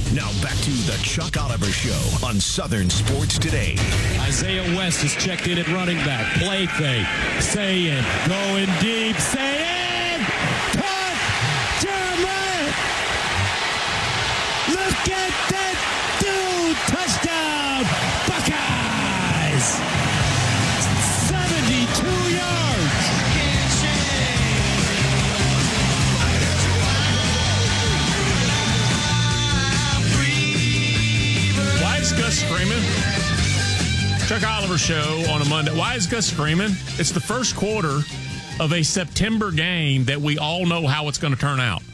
Now back to the Chuck Oliver Show on Southern Sports Today. Isaiah West is checked in at running back. Play fake. Sayin going deep. Sayin! Touch! Jeremiah! Look at that dude! Touchdown! Buckeyes! 72 yards! Why is Gus screaming? Chuck Oliver Show on a Monday. Why is Gus screaming? It's the first quarter of a September game that we all know how it's going to turn out.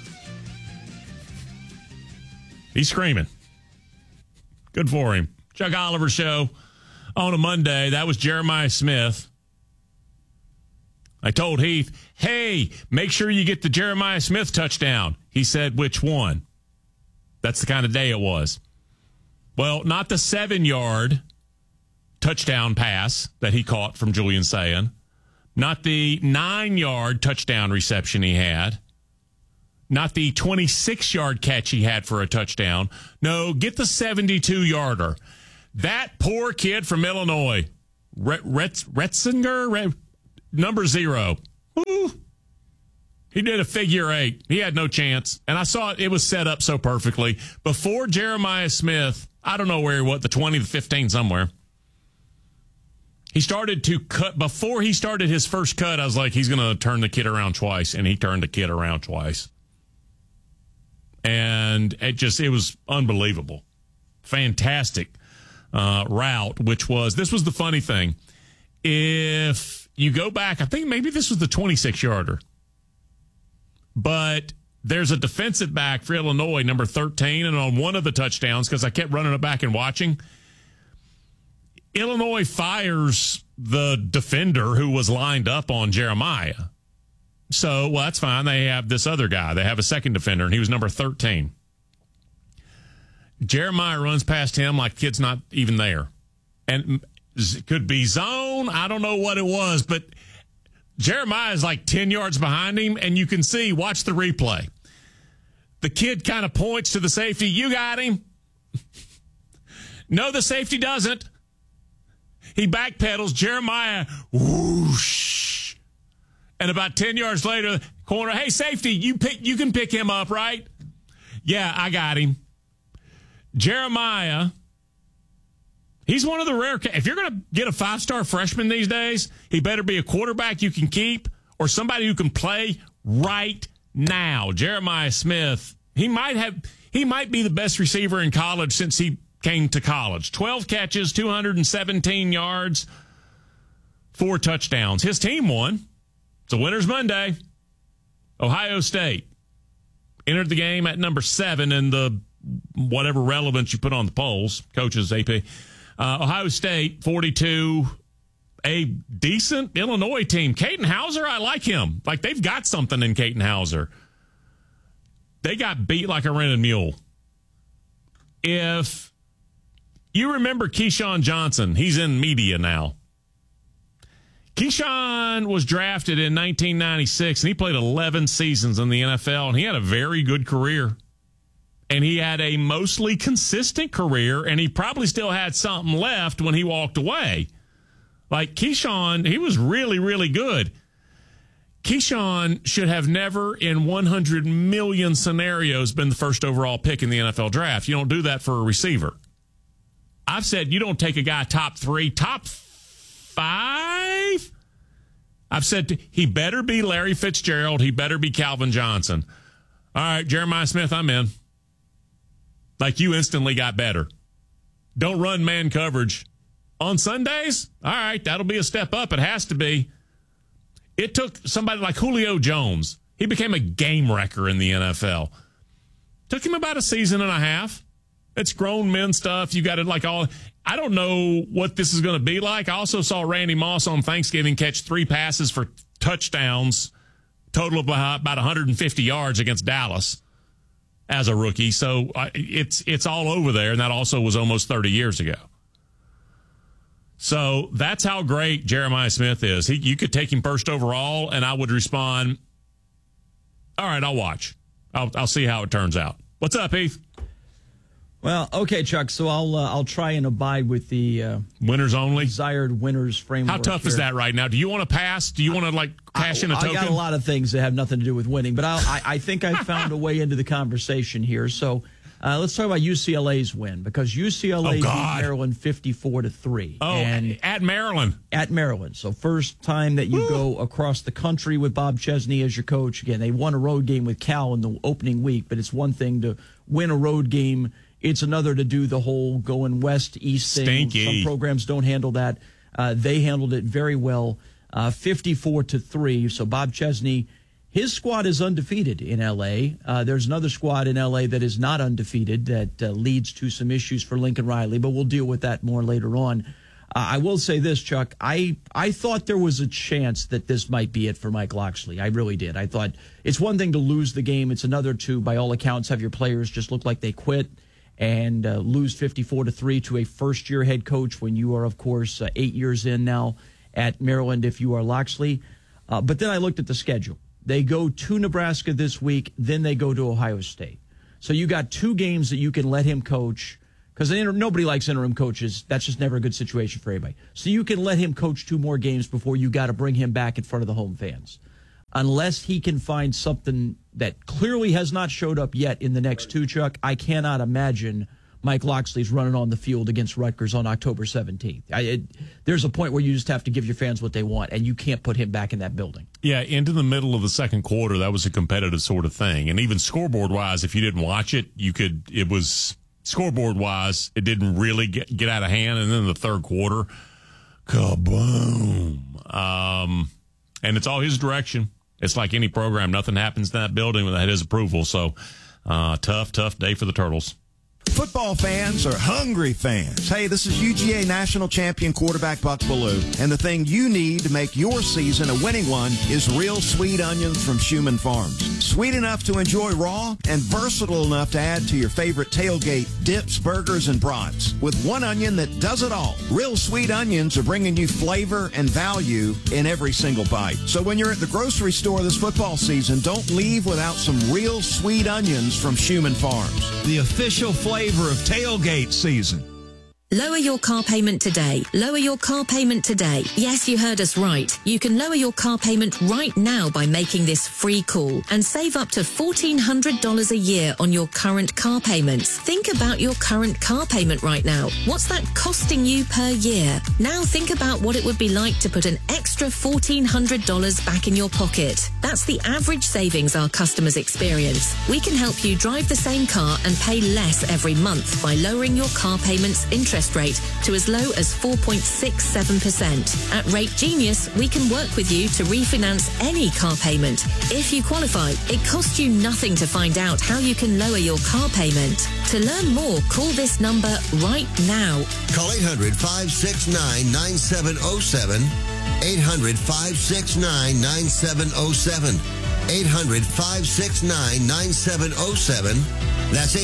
He's screaming. Good for him. Chuck Oliver Show on a Monday. That was Jeremiah Smith. I told Heath, hey, make sure you get the Jeremiah Smith touchdown. He said, which one? That's the kind of day it was. Well, not the 7-yard touchdown pass that he caught from Julian Sayin. Not the 9-yard touchdown reception he had. Not the 26-yard catch he had for a touchdown. No, get the 72-yarder. That poor kid from Illinois, Retzinger, number 0. Woo. He did a figure 8. He had no chance. And I saw it was set up so perfectly. Before Jeremiah Smith, I don't know where he was, the 20, the 15, somewhere. He started to cut. Before he started his first cut, I was like, he's going to turn the kid around twice. And he turned the kid around twice. And it was unbelievable. Fantastic route, this was the funny thing. If you go back, I think maybe this was the 26-yarder. But there's a defensive back for Illinois, number 13, and on one of the touchdowns, because I kept running it back and watching, Illinois fires the defender who was lined up on Jeremiah. So, well, that's fine. They have this other guy. They have a second defender, and he was number 13. Jeremiah runs past him like the kid's not even there. And it could be zone. I don't know what it was, but Jeremiah is like 10 yards behind him, and you can see, watch the replay. The kid kind of points to the safety. You got him. No, the safety doesn't. He backpedals. Jeremiah, whoosh. And about 10 yards later, corner, hey, safety, you can pick him up, right? Yeah, I got him. Jeremiah, he's one of the rare. If you're going to get a 5-star freshman these days, he better be a quarterback you can keep or somebody who can play right now. Jeremiah Smith, he might be the best receiver in college since he came to college. 12 catches, 217 yards, 4 touchdowns. His team won. It's a winner's Monday. Ohio State entered the game at number 7 in the whatever relevance you put on the polls, coaches, AP. Ohio State, 42, a decent Illinois team. Caden Hauser, I like him. Like, they've got something in Caden Hauser. They got beat like a rented mule. If you remember Keyshawn Johnson, he's in media now. Keyshawn was drafted in 1996, and he played 11 seasons in the NFL, and he had a very good career. And he had a mostly consistent career, and he probably still had something left when he walked away. Like Keyshawn, he was really, really good. Keyshawn should have never in 100 million scenarios been the first overall pick in the NFL draft. You don't do that for a receiver. I've said you don't take a guy top 3, top 5. I've said he better be Larry Fitzgerald. He better be Calvin Johnson. All right, Jeremiah Smith, I'm in. Like, you instantly got better. Don't run man coverage. On Sundays, all right, that'll be a step up. It has to be. It took somebody like Julio Jones. He became a game wrecker in the NFL. Took him about a season and a half. It's grown men stuff. You got it like all. I don't know what this is going to be like. I also saw Randy Moss on Thanksgiving catch 3 passes for touchdowns, total of about 150 yards against Dallas as a rookie. So it's all over there, and that also was almost 30 years ago. So that's how great Jeremiah Smith is. You could take him first overall, and I would respond, all right, I'll watch. I'll see how it turns out. What's up, Heath? Well, okay, Chuck. So I'll try and abide with the winners only desired winners framework. How tough is that right now? Do you want to pass? Do you want to cash in a token? I got a lot of things that have nothing to do with winning, but I think I found a way into the conversation here. So let's talk about UCLA's win, because UCLA beat Maryland 54-3. Oh, and at Maryland. At Maryland. So first time that you go across the country with Bob Chesney as your coach. Again, they won a road game with Cal in the opening week, but it's one thing to win a road game. It's another to do the whole going west, east thing. Stinky. Some programs don't handle that. They handled it very well, 54-3. So Bob Chesney, his squad is undefeated in L.A. There's another squad in L.A. that is not undefeated that leads to some issues for Lincoln Riley, but we'll deal with that more later on. I will say this, Chuck. I thought there was a chance that this might be it for Mike Locksley. I really did. I thought it's one thing to lose the game. It's another to, by all accounts, have your players just look like they quit and lose 54-3 to a first-year head coach when you are, of course, 8 years in now at Maryland if you are Locksley. But then I looked at the schedule. They go to Nebraska this week, then they go to Ohio State. So you got 2 games that you can let him coach, because nobody likes interim coaches. That's just never a good situation for anybody. So you can let him coach 2 more games before you got to bring him back in front of the home fans. Unless he can find something that clearly has not showed up yet in the next 2, Chuck, I cannot imagine Mike Locksley's running on the field against Rutgers on October 17th. There's a point where you just have to give your fans what they want, and you can't put him back in that building. Yeah, into the middle of the second quarter, that was a competitive sort of thing. And even scoreboard-wise, if you didn't watch it, it was scoreboard-wise, it didn't really get out of hand. And then the third quarter, kaboom. And it's all his direction. It's like any program. Nothing happens in that building without his approval. So, tough day for the Turtles. Football fans are hungry fans. Hey, this is UGA national champion quarterback Buck Bellew, and the thing you need to make your season a winning one is real sweet onions from Schumann Farms. Sweet enough to enjoy raw and versatile enough to add to your favorite tailgate dips, burgers, and brats. With one onion that does it all. Real sweet onions are bringing you flavor and value in every single bite. So when you're at the grocery store this football season, don't leave without some real sweet onions from Schumann Farms. The official flavor of tailgate season. Lower your car payment today. Lower your car payment today. Yes, you heard us right. You can lower your car payment right now by making this free call and save up to $1,400 a year on your current car payments. Think about your current car payment right now. What's that costing you per year? Now think about what it would be like to put an extra $1,400 back in your pocket. That's the average savings our customers experience. We can help you drive the same car and pay less every month by lowering your car payment's interest rate to as low as 4.67%. At Rate Genius, we can work with you to refinance any car payment. If you qualify, it costs you nothing to find out how you can lower your car payment. To learn more, call this number right now. Call 800-569-9707. 800-569-9707. 800-569-9707. That's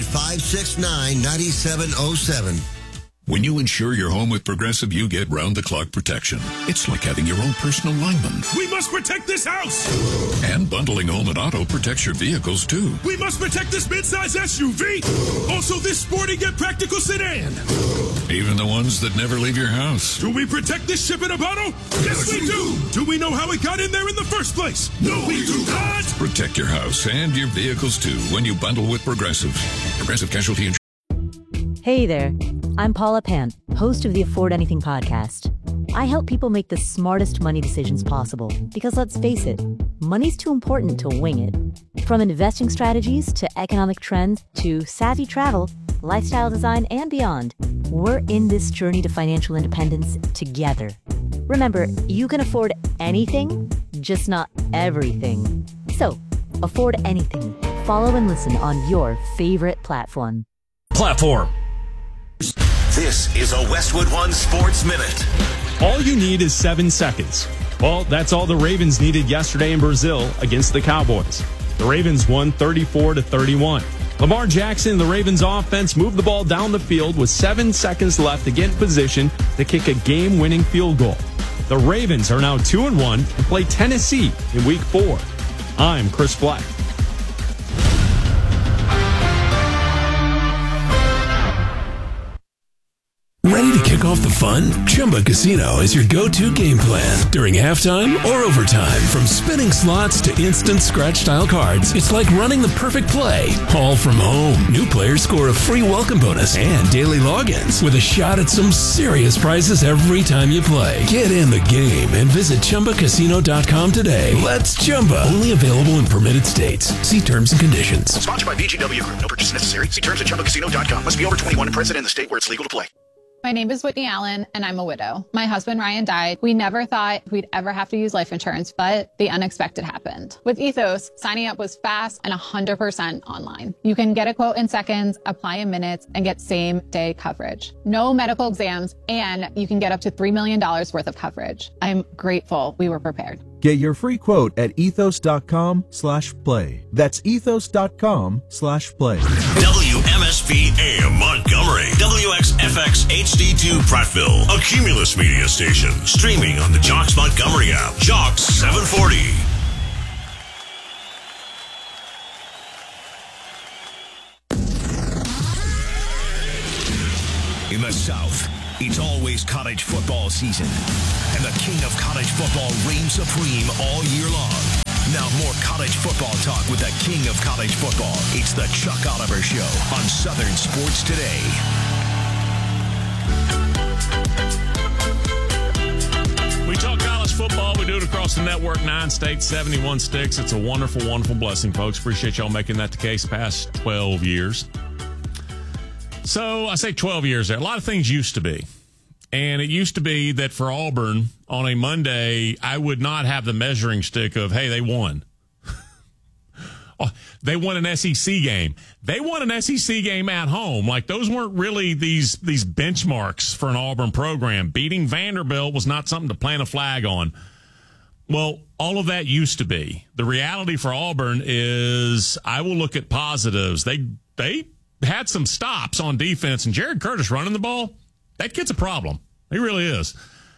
800-569-9707. When you insure your home with Progressive, you get round-the-clock protection. It's like having your own personal lineman. We must protect this house! And bundling home and auto protects your vehicles, too. We must protect this midsize SUV! Also this sporty yet practical sedan! Even the ones that never leave your house. Do we protect this ship in a bottle? Yes, we do! Do we know how it got in there in the first place? No, we do not! Protect your house and your vehicles, too, when you bundle with Progressive. Progressive Casualty Insurance. Hey there, I'm Paula Pant, host of the Afford Anything podcast. I help people make the smartest money decisions possible because, let's face it, money's too important to wing it. From investing strategies to economic trends to savvy travel, lifestyle design, and beyond, we're in this journey to financial independence together. Remember, you can afford anything, just not everything. So, afford anything. Follow and listen on your favorite platform. This is a Westwood One Sports Minute. All you need is 7 seconds. Well, that's all the Ravens needed yesterday in Brazil against the Cowboys. The Ravens won 34-31. Lamar Jackson and the Ravens offense moved the ball down the field with 7 seconds left to get in position to kick a game-winning field goal. The Ravens are now 2-1 and play Tennessee in Week 4. I'm Chris Black. Ready to kick off the fun? Chumba Casino is your go-to game plan during halftime or overtime. From spinning slots to instant scratch-style cards, it's like running the perfect play, all from home. New players score a free welcome bonus and daily logins with a shot at some serious prizes every time you play. Get in the game and visit ChumbaCasino.com today. Let's Chumba. Only available in permitted states. See terms and conditions. Sponsored by VGW Group. No purchase necessary. See terms at ChumbaCasino.com. Must be over 21 and present in the state where it's legal to play. My name is Whitney Allen, and I'm a widow. My husband, Ryan, died. We never thought we'd ever have to use life insurance, but the unexpected happened. With Ethos, signing up was fast and 100% online. You can get a quote in seconds, apply in minutes, and get same-day coverage. No medical exams, and you can get up to $3 million worth of coverage. I'm grateful we were prepared. Get your free quote at ethos.com/play. That's ethos.com/play. WMSP AM Montgomery. WXFX HD2 Prattville. A Cumulus media station. Streaming on the Jocks Montgomery app. Jocks 740. In the South, it's always college football season, and the king of college football reigns supreme all year long. Now more college football talk with the king of college football. It's the Chuck Oliver Show on Southern Sports Today. We talk college football. We do it across the network, 9 states, 71 sticks. It's a wonderful, wonderful blessing, folks. Appreciate y'all making that the case the past 12 years. So I say 12 years there. A lot of things used to be. And it used to be that for Auburn on a Monday, I would not have the measuring stick of, hey, they won. They won an SEC game. They won an SEC game at home. Like, those weren't really these benchmarks for an Auburn program. Beating Vanderbilt was not something to plant a flag on. Well, all of that used to be. The reality for Auburn is I will look at positives. They had some stops on defense, and Jared Curtis running the ball, that kid's a problem. He really is.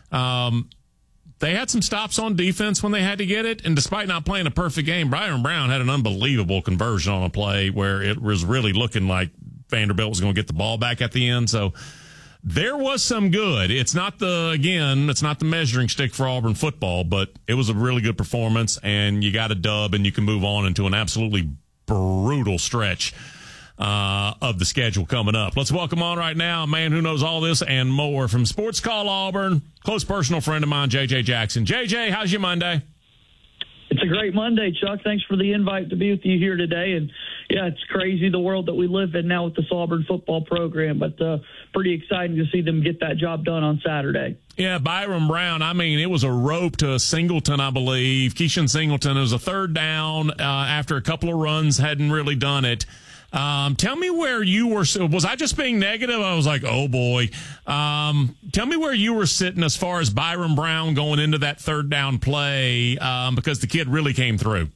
They had some stops on defense when they had to get it, and despite not playing a perfect game, Byron Brown had an unbelievable conversion on a play where it was really looking like Vanderbilt was going to get the ball back at the end. So there was some good. It's not the measuring stick for Auburn football, but it was a really good performance, and you got a dub, and you can move on into an absolutely brutal stretch of the schedule coming up. Let's welcome on right now a man who knows all this and more from Sports Call Auburn, close personal friend of mine, JJ Jackson. JJ, how's your Monday? It's a great Monday, Chuck. Thanks for the invite to be with you here today. And yeah, it's crazy the world that we live in now with this Auburn football program, but pretty exciting to see them get that job done on Saturday. Yeah, Byron Brown, I mean, it was a rope to Singleton, I believe. Keyshawn Singleton. It was a third down after a couple of runs, hadn't really done it. Tell me where you were. Was I just being negative? I was like, oh boy. Tell me where you were sitting as far as Byron Brown going into that third down play, because the kid really came through.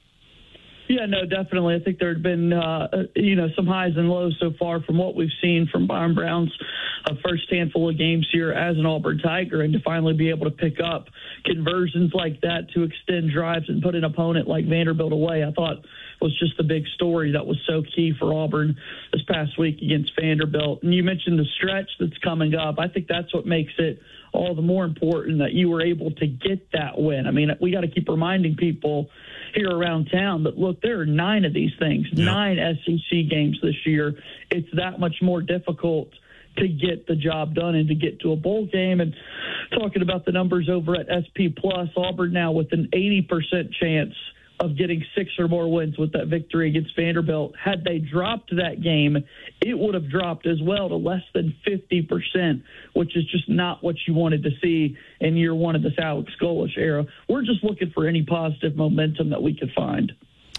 Yeah, no, definitely. I think there had been, some highs and lows so far from what we've seen from Byron Brown's first handful of games here as an Auburn Tiger, and to finally be able to pick up conversions like that to extend drives and put an opponent like Vanderbilt away, I thought was just the big story that was so key for Auburn this past week against Vanderbilt. And you mentioned the stretch that's coming up. I think that's what makes it all the more important that you were able to get that win. I mean, we got to keep reminding people here around town that, look, there are 9 of these things, 9 SEC games this year. It's that much more difficult to get the job done and to get to a bowl game. And talking about the numbers over at SP Plus, Auburn now with an 80% chance of getting 6 or more wins with that victory against Vanderbilt. Had they dropped that game, it would have dropped as well to less than 50%, which is just not what you wanted to see in year one of this Alex Golesh era. We're just looking for any positive momentum that we could find.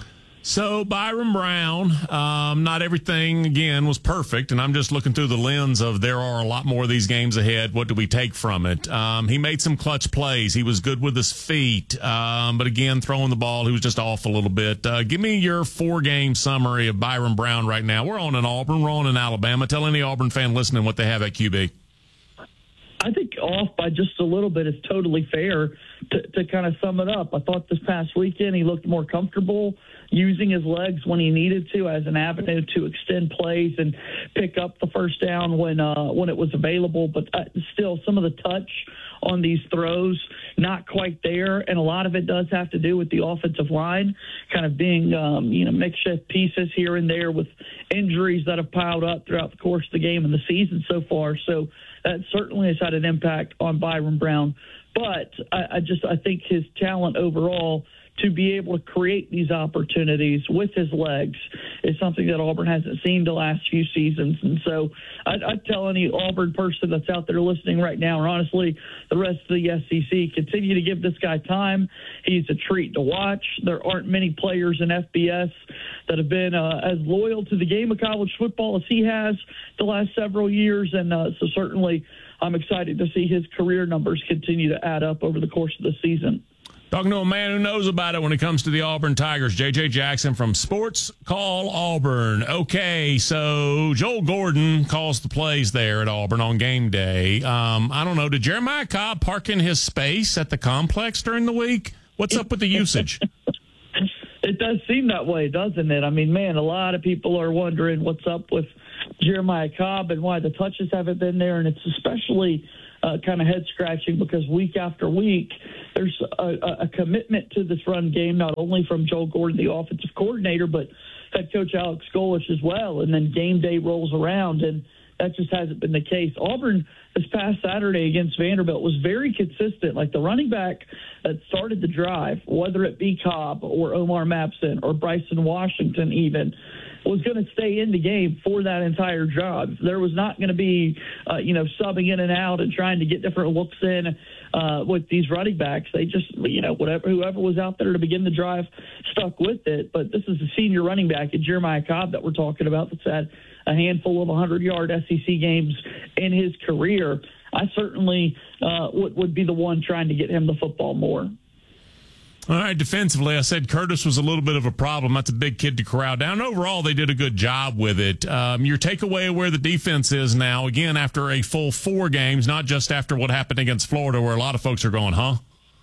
So Byron Brown, not everything, again, was perfect, and I'm just looking through the lens of there are a lot more of these games ahead. What do we take from it? He made some clutch plays. He was good with his feet, but again, throwing the ball, he was just off a little bit. Give me your 4-game summary of Byron Brown right now. We're on in Auburn. We're on in Alabama. Tell any Auburn fan listening what they have at QB. I think off by just a little bit is totally fair to kind of sum it up. I thought this past weekend he looked more comfortable using his legs when he needed to as an avenue to extend plays and pick up the first down when it was available. But still, some of the touch on these throws, not quite there. And a lot of it does have to do with the offensive line kind of being, makeshift pieces here and there with injuries that have piled up throughout the course of the game and the season so far. So that certainly has had an impact on Byron Brown. But I think his talent overall to be able to create these opportunities with his legs is something that Auburn hasn't seen the last few seasons. And so I'd tell any Auburn person that's out there listening right now, or honestly the rest of the SEC, continue to give this guy time. He's a treat to watch. There aren't many players in FBS that have been as loyal to the game of college football as he has the last several years. And so certainly I'm excited to see his career numbers continue to add up over the course of the season. Talking to a man who knows about it when it comes to the Auburn Tigers, J.J. Jackson from Sports Call Auburn. Okay, so Joel Gordon calls the plays there at Auburn on game day. I don't know, did Jeremiah Cobb park in his space at the complex during the week? What's up with the usage? It does seem that way, doesn't it? I mean, man, a lot of people are wondering what's up with Jeremiah Cobb and why the touches haven't been there, and it's especially kind of head-scratching because week after week there's a commitment to this run game, not only from Joel Gordon, the offensive coordinator, but head coach Alex Golesh as well, and then game day rolls around, and that just hasn't been the case. Auburn this past Saturday against Vanderbilt was very consistent. Like the running back that started the drive, whether it be Cobb or Omar Mapson or Bryson Washington even, was going to stay in the game for that entire drive. There was not going to be, subbing in and out and trying to get different looks in with these running backs. They just, whoever was out there to begin the drive stuck with it. But this is a senior running back, Jeremiah Cobb, that we're talking about, that's had a handful of 100-yard SEC games in his career. I certainly would be the one trying to get him the football more. All right, defensively, I said Curtis was a little bit of a problem. That's a big kid to corral down. Overall, they did a good job with it. Your takeaway of where the defense is now, again, after a full 4 games, not just after what happened against Florida, where a lot of folks are going, huh?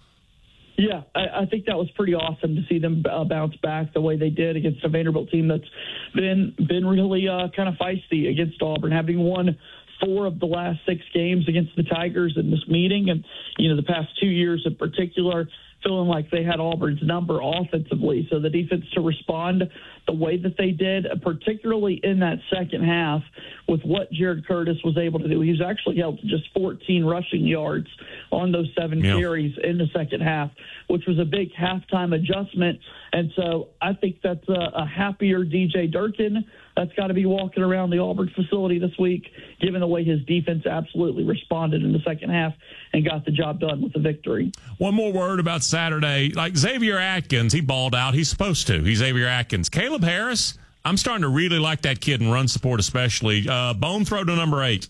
Yeah, I think that was pretty awesome to see them bounce back the way they did against a Vanderbilt team that's been really kind of feisty against Auburn, having won 4 of the last 6 games against the Tigers in this meeting. And, the past 2 years in particular, feeling like they had Auburn's number offensively. So the defense to respond the way that they did, particularly in that second half with what Jared Curtis was able to do. He was actually held to just 14 rushing yards on those 7 carries in the second half, which was a big halftime adjustment. And so I think that's a happier DJ Durkin that's got to be walking around the Auburn facility this week, given the way his defense absolutely responded in the second half and got the job done with the victory. One more word about Saturday. Like Xavier Atkins, he balled out. He's supposed to. He's Xavier Atkins. Caleb Harris, I'm starting to really like that kid in run support especially. Bone throw to number 8.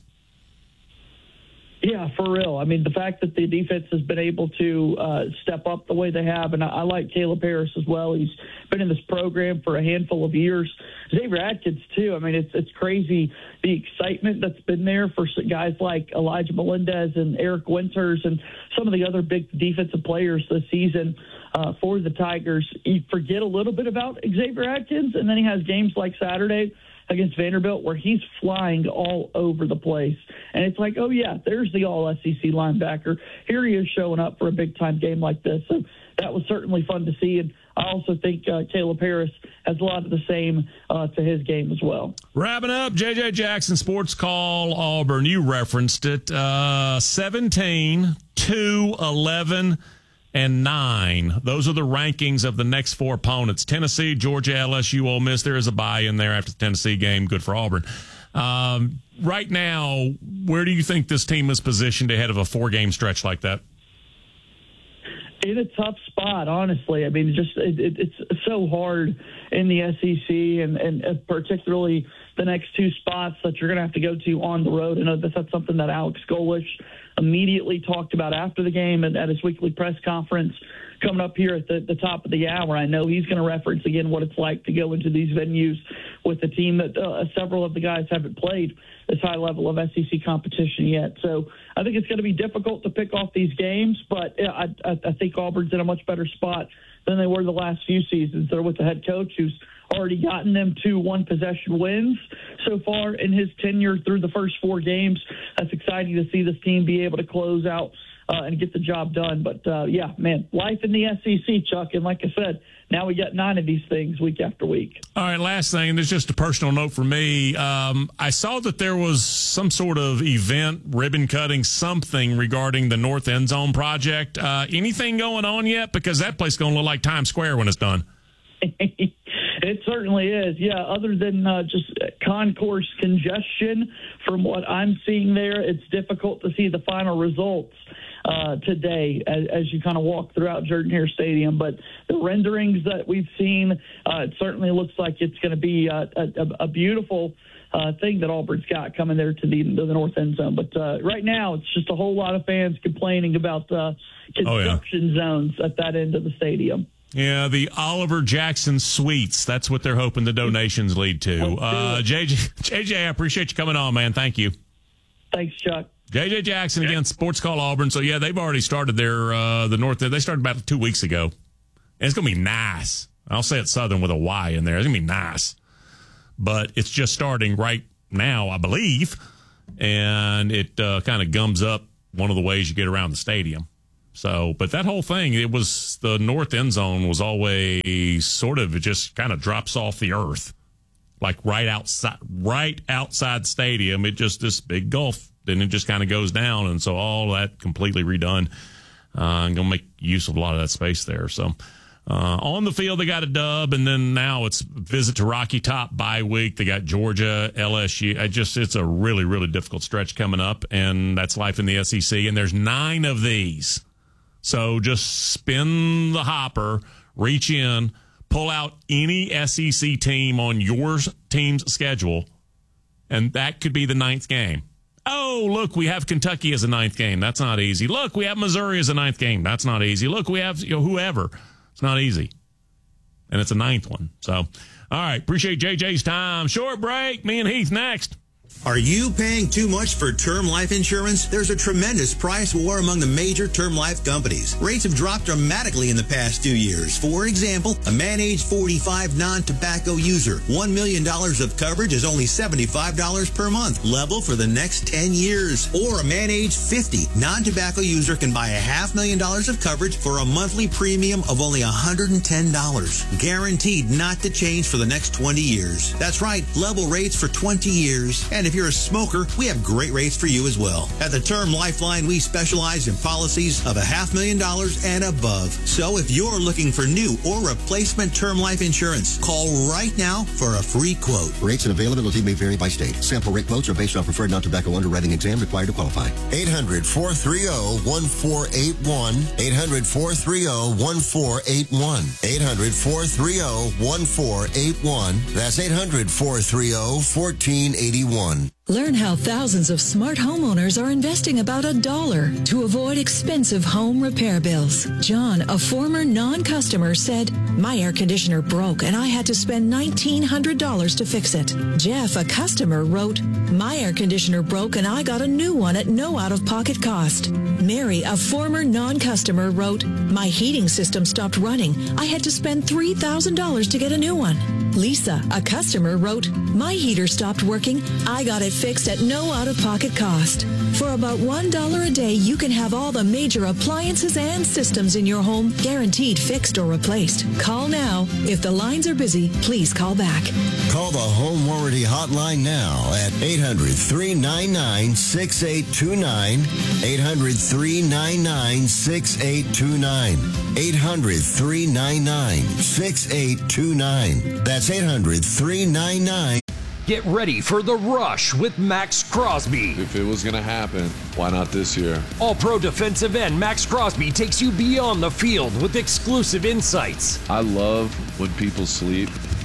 Yeah, for real. I mean, the fact that the defense has been able to step up the way they have, and I like Caleb Harris as well. He's been in this program for a handful of years. Xavier Atkins, too. I mean, it's crazy the excitement that's been there for guys like Elijah Melendez and Eric Winters and some of the other big defensive players this season for the Tigers. You forget a little bit about Xavier Atkins, and then he has games like Saturday against Vanderbilt where he's flying all over the place. And it's like, oh, yeah, there's the all-SEC linebacker. Here he is showing up for a big-time game like this. So that was certainly fun to see. And I also think Caleb Harris has a lot of the same to his game as well. Wrapping up, J.J. Jackson, Sports Call Auburn. You referenced it. 17, 2, 11, and 9. Those are the rankings of the next 4 opponents. Tennessee, Georgia, LSU, Ole Miss. There is a bye in there after the Tennessee game. Good for Auburn. Right now, where do you think this team is positioned ahead of a 4-game stretch like that? In a tough spot, honestly. I mean, it's so hard in the SEC and particularly the next 2 spots that you're going to have to go to on the road. I know that's something that Alex Golesh immediately talked about after the game and at his weekly press conference coming up here at the top of the hour. I know he's going to reference again what it's like to go into these venues with a team that several of the guys haven't played this high level of SEC competition yet. So I think it's going to be difficult to pick off these games, but I think Auburn's in a much better spot than they were the last few seasons. They're with the head coach who's already gotten them to one-possession wins so far in his tenure through the first 4 games. That's exciting to see this team be able to close out and get the job done. But, yeah, man, life in the SEC, Chuck. And like I said, now we got 9 of these things week after week. All right, last thing, there's just a personal note for me. I saw that there was some sort of event, ribbon cutting, something regarding the North End Zone project. Anything going on yet? Because that place is going to look like Times Square when it's done. It certainly is. Yeah, other than just concourse congestion, from what I'm seeing there, it's difficult to see the final results today as you kind of walk throughout Jordan-Hare Stadium. But the renderings that we've seen, it certainly looks like it's going to be a beautiful thing that Auburn's got coming there to the North End Zone. But right now, it's just a whole lot of fans complaining about construction zones at that end of the stadium. Yeah, the Oliver Jackson Suites. That's what they're hoping the donations lead to. JJ, I appreciate you coming on, man. Thank you. Thanks, Chuck. JJ Jackson against Sports Call Auburn. So, yeah, they've already started their the North. They started about 2 weeks ago. And it's going to be nice. I'll say it's Southern with a Y in there. It's going to be nice. But it's just starting right now, I believe. And it kind of gums up one of the ways you get around the stadium. So, but that whole thing, it was the North End Zone was always sort of, it just kind of drops off the earth, like right outside the stadium. It just, this big gulf, then it just kind of goes down. And so all that completely redone, and going to make use of a lot of that space there. So, on the field, they got a dub, and then now it's visit to Rocky Top bye week. They got Georgia, LSU. It's a really, really difficult stretch coming up, and that's life in the SEC. And there's 9 of these. So just spin the hopper, reach in, pull out any SEC team on your team's schedule, and that could be the 9th game. Oh, look, we have Kentucky as a 9th game. That's not easy. Look, we have Missouri as a 9th game. That's not easy. Look, we have whoever. It's not easy. And it's a 9th one. So, all right, appreciate JJ's time. Short break. Me and Heath next. Are you paying too much for term life insurance? There's a tremendous price war among the major term life companies. Rates have dropped dramatically in the past 2 years. For example, a man age 45 non-tobacco user, $1 million of coverage is only $75 per month, level for the next 10 years. Or a man age 50 non-tobacco user can buy $500,000 of coverage for a monthly premium of only $110, guaranteed not to change for the next 20 years. That's right, level rates for 20 years. And if you're a smoker, we have great rates for you as well. At the Term Lifeline, we specialize in policies of $500,000 and above. So if you're looking for new or replacement term life insurance, call right now for a free quote. Rates and availability may vary by state. Sample rate quotes are based on preferred non-tobacco underwriting exam required to qualify. 800-430-1481. 800-430-1481. 800-430-1481. That's 800-430-1481. Learn how thousands of smart homeowners are investing about $1 to avoid expensive home repair bills. John, a former non-customer, said, "My air conditioner broke and I had to spend $1,900 to fix it." Jeff, a customer, wrote, "My air conditioner broke and I got a new one at no out-of-pocket cost." Mary, a former non-customer, wrote, "My heating system stopped running. I had to spend $3,000 to get a new one." Lisa, a customer, wrote, "My heater stopped working. I got it fixed at no out-of-pocket cost." For about $1 a day, you can have all the major appliances and systems in your home guaranteed fixed or replaced. Call now. If the lines are busy, please call back. Call the Home Warranty Hotline now at 800-399-6829. 800-399-6829. 800-399-6829. That's 800-399. Get ready for the rush with Max Crosby. If it was going to happen, why not this year? All-Pro defensive end Max Crosby takes you beyond the field with exclusive insights. I love when people sleep.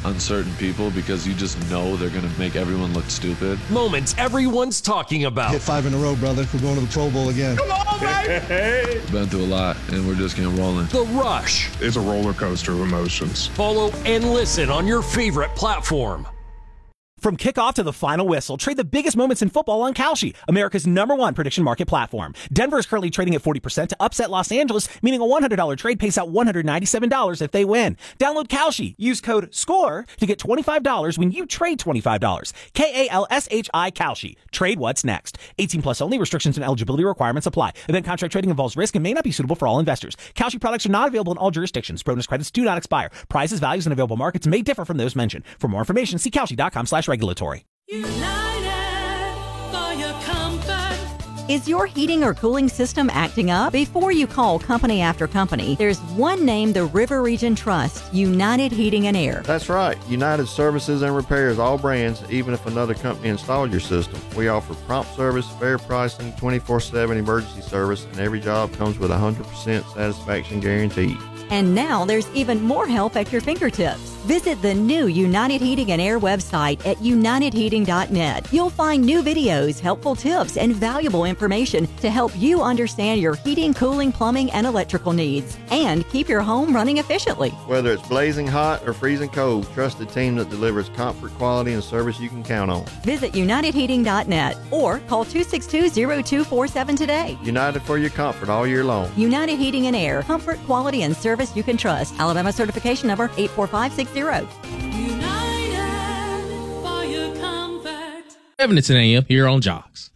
uncertain people because you just know they're going to make everyone look stupid. Moments everyone's talking about. Hit 5 in a row, brother. We're going to the Pro Bowl again. Come on, baby! Been through a lot, and we're just getting rolling. The Rush. It's a roller coaster of emotions. Follow and listen on your favorite platform. From kickoff to the final whistle, trade the biggest moments in football on Kalshi, America's #1 prediction market platform. Denver is currently trading at 40% to upset Los Angeles, meaning a $100 trade pays out $197 if they win. Download Kalshi. Use code SCORE to get $25 when you trade $25. KALSHI Kalshi. Trade what's next. 18 plus only. Restrictions and eligibility requirements apply. Event contract trading involves risk and may not be suitable for all investors. Kalshi products are not available in all jurisdictions. Bonus credits do not expire. Prices, values, and available markets may differ from those mentioned. For more information, see Kalshi.com/regulatory. United for your comfort. Is your heating or cooling system acting up? Before you call company after company, there's one name the River Region trusts: United Heating and Air. That's right. United services and repairs all brands, even if another company installed your system. We offer prompt service, fair pricing, 24/7 emergency service, and every job comes with a 100% satisfaction guarantee. And now there's even more help at your fingertips. Visit the new United Heating and Air website at unitedheating.net. You'll find new videos, helpful tips, and valuable information to help you understand your heating, cooling, plumbing, and electrical needs, and keep your home running efficiently. Whether it's blazing hot or freezing cold, trust the team that delivers comfort, quality, and service you can count on. Visit unitedheating.net or call 262-0247 today. United for your comfort all year long. United Heating and Air. Comfort, quality, and service you can trust. Alabama certification number 84560. United for your comfort. 7 to 10 a.m. here on Jocks.